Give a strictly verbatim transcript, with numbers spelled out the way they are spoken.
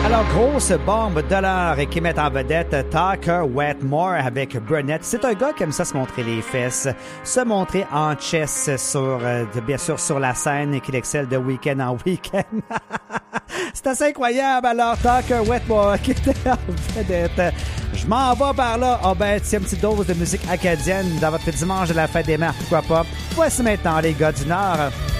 Alors, grosse bombe de l'heure et qui met en vedette Tucker Wetmore avec Burnett. C'est un gars qui aime ça se montrer les fesses, se montrer en chess sur, euh, bien sûr, sur la scène et qu'il excelle de week-end en week-end. C'est assez incroyable. Alors, Tucker Wetmore qui était en vedette. Je m'en vais par là. Ah ben, tiens, une petite dose de musique acadienne dans votre dimanche de la fête des mères, pourquoi pas. Voici maintenant les gars du Nord.